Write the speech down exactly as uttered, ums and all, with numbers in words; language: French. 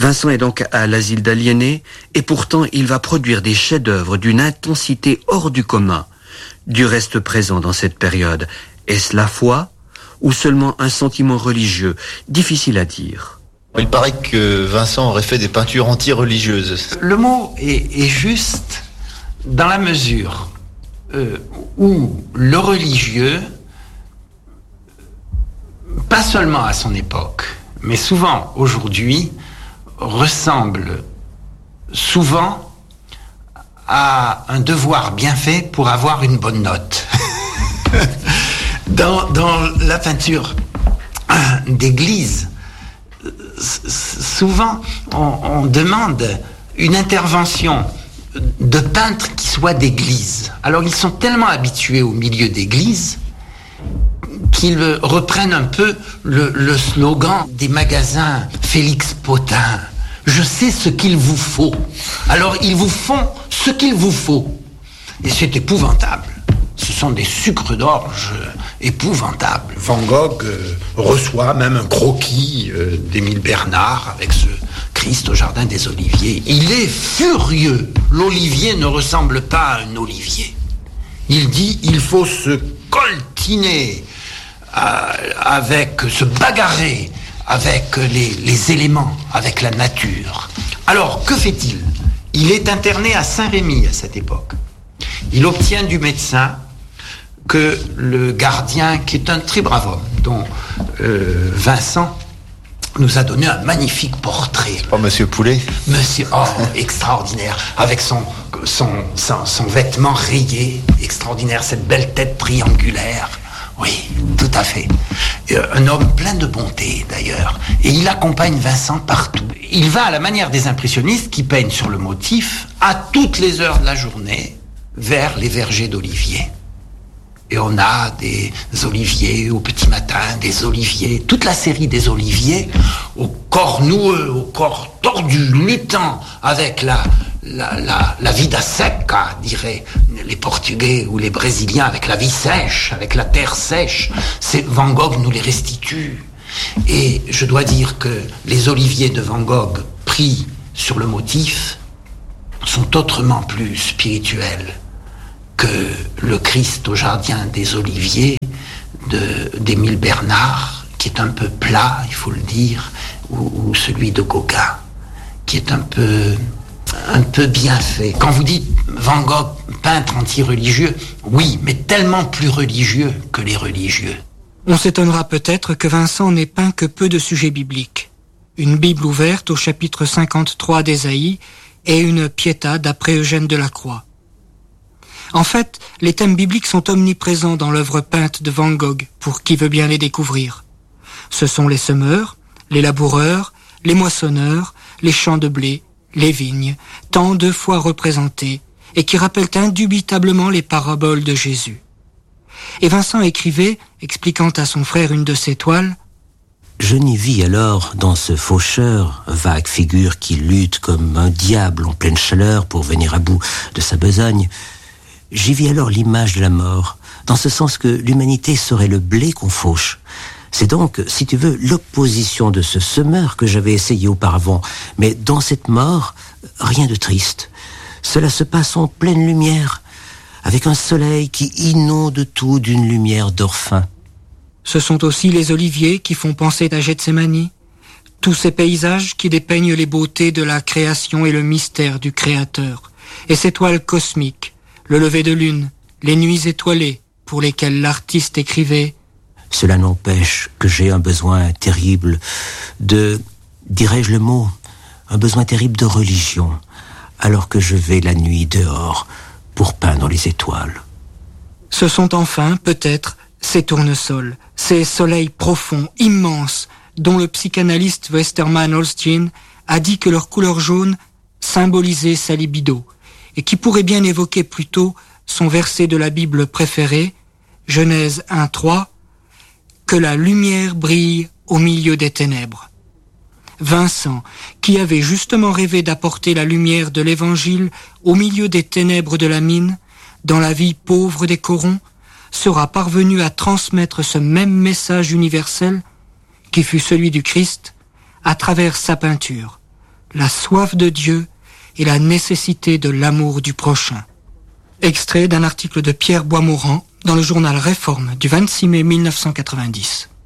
Vincent est donc à l'asile d'aliénés et pourtant il va produire des chefs-d'œuvre d'une intensité hors du commun. Du reste présent dans cette période, est-ce la foi ou seulement un sentiment religieux? Difficile à dire. Il paraît que Vincent aurait fait des peintures anti-religieuses. Le mot est, est juste dans la mesure euh, où le religieux, pas seulement à son époque, mais souvent aujourd'hui, ressemble souvent à un devoir bien fait pour avoir une bonne note. dans, dans la peinture d'église, souvent on, on demande une intervention de peintres qui soient d'église. Alors ils sont tellement habitués au milieu d'église qu'ils reprennent un peu le, le slogan des magasins Félix Potin. Je sais ce qu'il vous faut. Alors ils vous font ce qu'il vous faut. Et c'est épouvantable. Ce sont des sucres d'orge épouvantables. Van Gogh euh, reçoit même un croquis euh, d'Émile Bernard avec ce Christ au jardin des Oliviers. Il est furieux. L'olivier ne ressemble pas à un olivier. Il dit il faut se coltiner euh, avec, se bagarrer avec les, les éléments, avec la nature. Alors, que fait-il? Il est interné à Saint-Rémy à cette époque. Il obtient du médecin que le gardien, qui est un très brave homme, dont euh, Vincent nous a donné un magnifique portrait. Oh, Monsieur Poulet. Monsieur, oh, extraordinaire, avec son, son, son, son vêtement rayé, extraordinaire, cette belle tête triangulaire. Oui, tout à fait. Un homme plein de bonté, d'ailleurs. Et il accompagne Vincent partout. Il va à la manière des impressionnistes qui peignent sur le motif, à toutes les heures de la journée, vers les vergers d'oliviers. Et on a des oliviers au petit matin, des oliviers, toute la série des oliviers, au corps noueux, au corps tordu, luttant avec la, la, la, la vida seca, diraient les Portugais ou les Brésiliens, avec la vie sèche, avec la terre sèche. C'est, Van Gogh nous les restitue. Et je dois dire que les oliviers de Van Gogh pris sur le motif sont autrement plus spirituels que le Christ au jardin des Oliviers de, d'Émile Bernard, qui est un peu plat, il faut le dire, ou, ou celui de Gauguin, qui est un peu, un peu bien fait. Quand vous dites Van Gogh, peintre anti-religieux, oui, mais tellement plus religieux que les religieux. On s'étonnera peut-être que Vincent n'ait peint que peu de sujets bibliques. Une Bible ouverte au chapitre cinquante-trois d'Ésaïe et une Pietà d'après Eugène Delacroix. En fait, les thèmes bibliques sont omniprésents dans l'œuvre peinte de Van Gogh, pour qui veut bien les découvrir. Ce sont les semeurs, les laboureurs, les moissonneurs, les champs de blé, les vignes, tant de fois représentés, et qui rappellent indubitablement les paraboles de Jésus. Et Vincent écrivait, expliquant à son frère une de ses toiles, « Je n'y vis alors, dans ce faucheur, vague figure qui lutte comme un diable en pleine chaleur pour venir à bout de sa besogne, j'y vis alors l'image de la mort, dans ce sens que l'humanité serait le blé qu'on fauche. C'est donc, si tu veux, l'opposition de ce semeur que j'avais essayé auparavant. Mais dans cette mort, rien de triste. Cela se passe en pleine lumière, avec un soleil qui inonde tout d'une lumière d'or fin. » Ce sont aussi les oliviers qui font penser à Gethsémani, tous ces paysages qui dépeignent les beautés de la création et le mystère du Créateur, et ces toiles cosmiques, le lever de lune, les nuits étoilées pour lesquelles l'artiste écrivait « Cela n'empêche que j'ai un besoin terrible de, dirais-je le mot, un besoin terrible de religion, alors que je vais la nuit dehors pour peindre les étoiles. » Ce sont enfin, peut-être, ces tournesols, ces soleils profonds, immenses, dont le psychanalyste Westermann Holstein a dit que leur couleur jaune symbolisait sa libido, et qui pourrait bien évoquer plutôt son verset de la Bible préféré, Genèse un trois, « Que la lumière brille au milieu des ténèbres ». Vincent, qui avait justement rêvé d'apporter la lumière de l'Évangile au milieu des ténèbres de la mine, dans la vie pauvre des corons, sera parvenu à transmettre ce même message universel, qui fut celui du Christ, à travers sa peinture, la soif de Dieu et la nécessité de l'amour du prochain. Extrait d'un article de Pierre Boismorand dans le journal Réforme du vingt-six mai mille neuf cent quatre-vingt-dix.